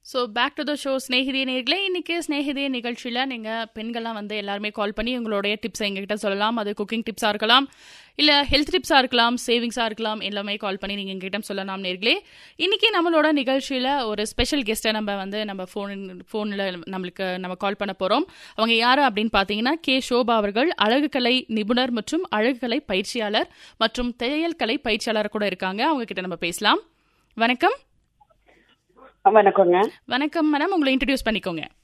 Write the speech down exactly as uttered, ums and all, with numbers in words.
So back to the show ஸ்நேகிதிய நேர்களே. இன்னைக்கு ஸ்நேகிதிய நிகழ்ச்சியில் நீங்கள் பெண்கள்லாம் வந்து எல்லாருமே கால் பண்ணி உங்களுடைய டிப்ஸை எங்ககிட்ட சொல்லலாம். அது குக்கிங் டிப்ஸாக இருக்கலாம், இல்லை ஹெல்த் டிப்ஸாக இருக்கலாம், சேவிங்ஸாக இருக்கலாம், எல்லாமே கால் பண்ணி நீங்கள் எங்ககிட்ட சொல்லலாம் நேர்களே. இன்னைக்கு நம்மளோட நிகழ்ச்சியில் ஒரு ஸ்பெஷல் கெஸ்ட்டை நம்ம வந்து நம்ம ஃபோன் ஃபோனில் நம்மளுக்கு நம்ம கால் பண்ண போகிறோம். அவங்க யார் அப்படின்னு பார்த்தீங்கன்னா கே ஷோபா அவர்கள். அழகுக்கலை நிபுணர் மற்றும் அழகுக்கலை பயிற்சியாளர் மற்றும் தையல் கலை பயிற்சியாளர் கூட இருக்காங்க. அவங்க கிட்ட நம்ம பேசலாம். வணக்கம். வணக்கங்க. வணக்கம் மேடம், உங்களை இன்ட்ரடியூஸ் பண்ணிக்கோங்க.